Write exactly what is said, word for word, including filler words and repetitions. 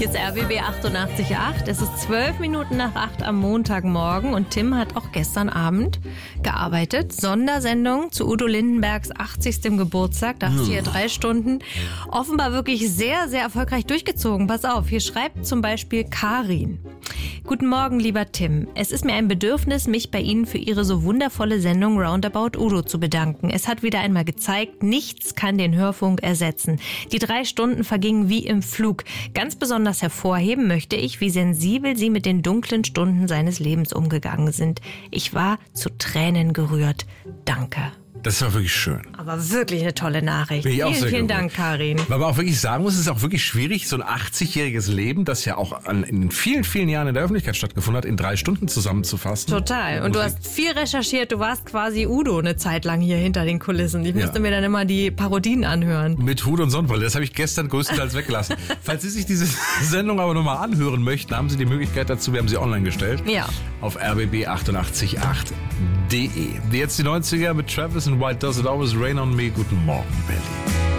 Hier ist R B B achtundachtzig Komma acht. Es ist zwölf Minuten nach acht am Montagmorgen und Tim hat auch gestern Abend gearbeitet. Sondersendung zu Udo Lindenbergs achtzigstem Geburtstag. Da hast du hier drei Stunden offenbar wirklich sehr, sehr erfolgreich durchgezogen. Pass auf, hier schreibt zum Beispiel Karin. Guten Morgen, lieber Tim. Es ist mir ein Bedürfnis, mich bei Ihnen für Ihre so wundervolle Sendung Roundabout Udo zu bedanken. Es hat wieder einmal gezeigt, nichts kann den Hörfunk ersetzen. Die drei Stunden vergingen wie im Flug. Ganz besonders hervorheben möchte ich, wie sensibel Sie mit den dunklen Stunden seines Lebens umgegangen sind. Ich war zu Tränen gerührt. Danke. Das war wirklich schön. Aber wirklich eine tolle Nachricht. Bin ich auch vielen, sehr vielen gerührt. Dank, Karin. Weil man auch wirklich sagen muss, es ist auch wirklich schwierig, so ein achtzigjähriges Leben, das ja auch an, in vielen, vielen Jahren in der Öffentlichkeit stattgefunden hat, in drei Stunden zusammenzufassen. Total. Und du hast viel recherchiert. Du warst quasi Udo eine Zeit lang hier hinter den Kulissen. Ich musste Ja. mir dann immer die Parodien anhören. Mit Hut und Sonnenbrille. Das habe ich gestern größtenteils weggelassen. Falls Sie sich diese Sendung aber nochmal anhören möchten, haben Sie die Möglichkeit dazu. Wir haben sie online gestellt. Ja. Auf r b b achtundachtzig Komma acht punkt d e. Jetzt die neunziger mit Travis und Why Does It Always Rain on Me. Guten Morgen, Berlin.